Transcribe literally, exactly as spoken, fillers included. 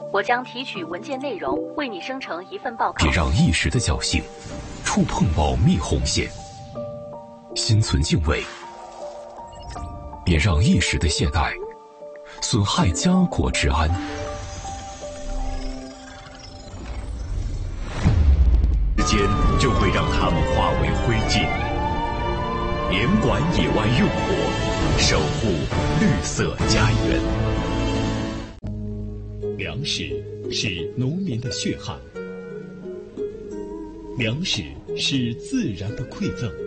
我将提取文件内容，为你生成一份报告。 别让一时的侥幸触碰保密红线，心存敬畏。别让一时的懈怠损害家国治安。 时间就会让它们化为灰烬。严管野外用火，守护绿色家园。粮食是农民的血汗，粮食是自然的馈赠。